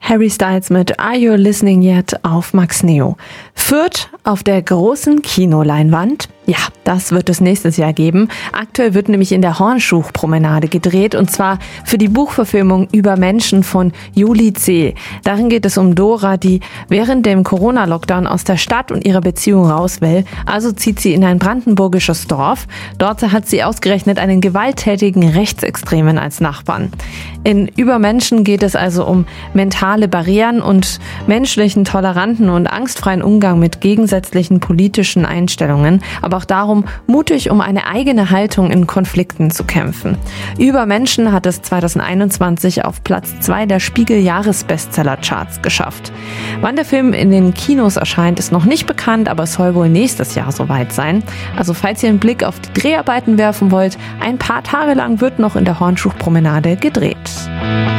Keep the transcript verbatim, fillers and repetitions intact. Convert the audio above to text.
Harry Styles mit Are You Listening Yet auf Max Neo. Fürth auf der großen Kinoleinwand. Ja, das wird es nächstes Jahr geben. Aktuell wird nämlich in der Hornschuchpromenade gedreht, und zwar für die Buchverfilmung Über Menschen von Juli C. Darin geht es um Dora, die während dem Corona-Lockdown aus der Stadt und ihrer Beziehung raus will. Also zieht sie in ein brandenburgisches Dorf. Dort hat sie ausgerechnet einen gewalttätigen Rechtsextremen als Nachbarn. In Über Menschen geht es also um mentale Barrieren und menschlichen, toleranten und angstfreien Umgang mit gegensätzlichen politischen Einstellungen, aber auch darum, mutig um eine eigene Haltung in Konflikten zu kämpfen. Über Menschen hat es zwanzig einundzwanzig auf Platz zwei der Spiegel-Jahres-Bestseller-Charts geschafft. Wann der Film in den Kinos erscheint, ist noch nicht bekannt, aber es soll wohl nächstes Jahr soweit sein. Also falls ihr einen Blick auf die Dreharbeiten werfen wollt, ein paar Tage lang wird noch in der Hornschuchpromenade gedreht.